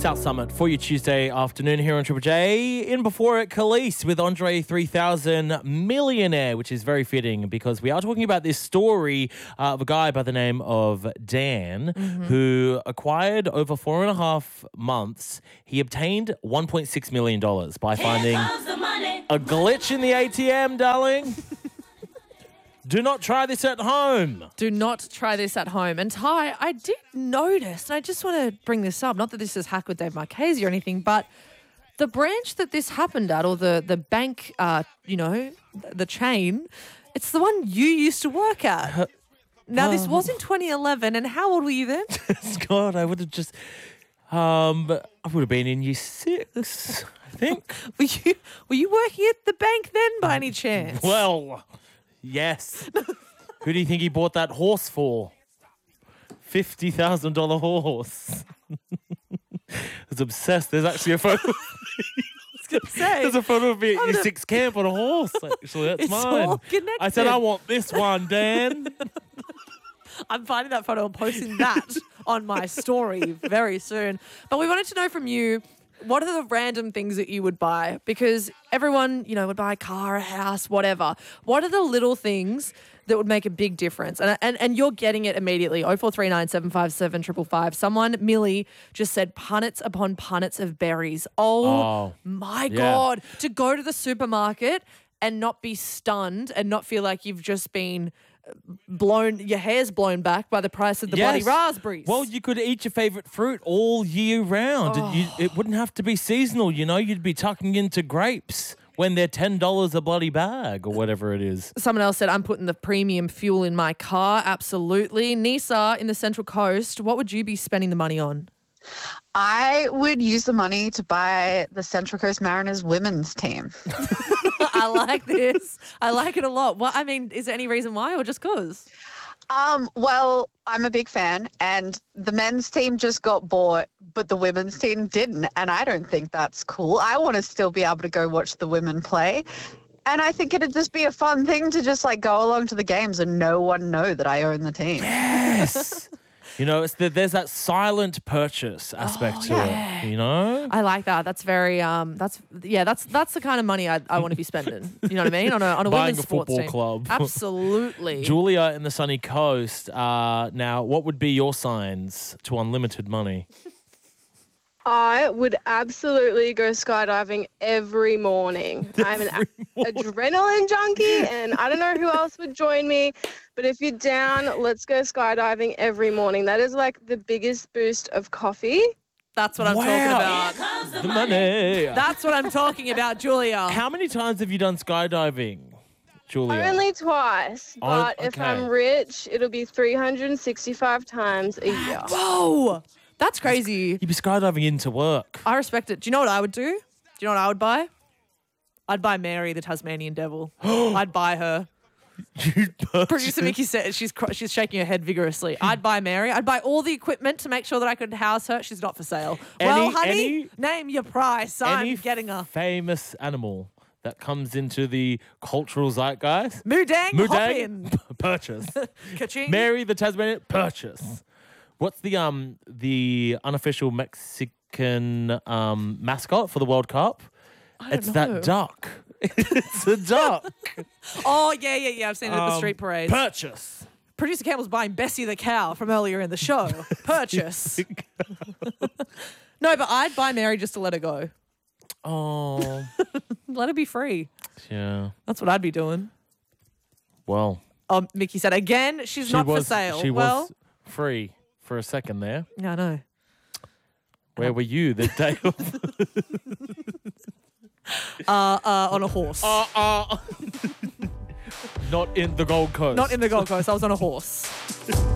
South Summit for your Tuesday afternoon here on Triple J. In before it, Khalees with Andre 3000 Millionaire, which is very fitting because we are talking about this story of a guy by the name of Dan who acquired over 4.5 months. He obtained $1.6 million by finding a glitch in the ATM, darling. Do not try this at home. Do not try this at home. And Ty, I did notice, and I just want to bring this up, not that this is Hack with Dave Marchese or anything, but the branch that this happened at, or the bank, the chain, it's the one you used to work at. Now, this was in 2011, and how old were you then? God, I would have just... I would have been in year 6, I think. Were you working at the bank then, by any chance? Well... Yes. Who do you think he bought that horse for? $50,000 horse. I was obsessed. There's actually a photo. There's a photo of me at year 6 camp on a horse. Actually, that's It's mine. all connected. I said, I want this one, Dan. I'm finding that photo and posting that on my story very soon. But we wanted to know from you, what are the random things that you would buy? Because everyone, would buy a car, a house, whatever. What are the little things that would make a big difference? And you're getting it immediately. 0439 757 555. Someone, Millie, just said punnets upon punnets of berries. Oh my God. To go to the supermarket and not be stunned and not feel like you've just been your hair's blown back by the price of the bloody raspberries. Well, you could eat your favourite fruit all year round. It wouldn't have to be seasonal, You'd be tucking into grapes when they're $10 a bloody bag or whatever it is. Someone else said, I'm putting the premium fuel in my car. Absolutely. Nisa in the Central Coast, what would you be spending the money on? I would use the money to buy the Central Coast Mariners women's team. I like this. I like it a lot. Well, is there any reason why or just cause? Well, I'm a big fan and the men's team just got bought, but the women's team didn't. And I don't think that's cool. I want to still be able to go watch the women play. And I think it'd just be a fun thing to just go along to the games and no one know that I own the team. Yes. There's that silent purchase aspect to it, I like that. That's very, that's the kind of money I want to be spending. You know what I mean? On a Buying women's a sports football team. club. Absolutely. Julia in the sunny coast. Now, what would be your signs to unlimited money? I would absolutely go skydiving every morning. I'm an adrenaline junkie and I don't know who else would join me, but if you're down, let's go skydiving every morning. That is the biggest boost of coffee. That's what I'm talking about. Here comes the money. That's what I'm talking about, Julia. How many times have you done skydiving, Julia? Only twice, but if okay. I'm rich, it'll be 365 times a year. Whoa! That's crazy. You'd be skydiving into work. I respect it. Do you know what I would do? Do you know what I would buy? I'd buy Mary, the Tasmanian devil. I'd buy her. Producer Mickey said she's shaking her head vigorously. I'd buy Mary. I'd buy all the equipment to make sure that I could house her. She's not for sale. Honey, name your price. I'm getting her. Famous animal that comes into the cultural zeitgeist. Moodang, hop in. Purchase. Ka-ching. Mary the Tasmanian, purchase. What's the unofficial Mexican mascot for the World Cup? It's that duck. It's a duck. Oh, yeah. I've seen it at the street parades. Purchase. Producer Campbell's buying Bessie the cow from earlier in the show. Purchase. No, but I'd buy Mary just to let her go. Oh. Let her be free. Yeah. That's what I'd be doing. Well. Mickey said, again, she's not for sale. She was free for a second there. Yeah, I know. Where were you the day of? On a horse. Not in the Gold Coast. Not in the Gold Coast. I was on a horse.